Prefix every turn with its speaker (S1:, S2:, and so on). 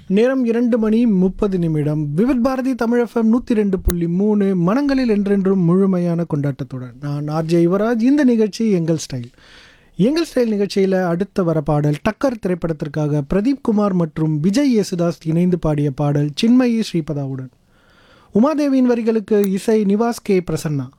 S1: நேரம் 2:30 விவித் பாரதி தமிழ் FM 102.3 மனங்களில் என்றென்றும் முழுமையான கொண்டாட்டத்துடன் நான் ஆர்ஜே யுவராஜ். இந்த நிகழ்ச்சி எங்கள் ஸ்டைல் நிகழ்ச்சியில் அடுத்த வர பாடல் டக்கர் திரைப்படத்திற்காக பிரதீப் குமார் மற்றும் விஜய் யேசுதாஸ் இணைந்து பாடிய பாடல் சின்மயி ஸ்ரீபதாவுடன். உமாதேவியின் வரிகளுக்கு இசை நிவாஸ் கே பிரசன்னா.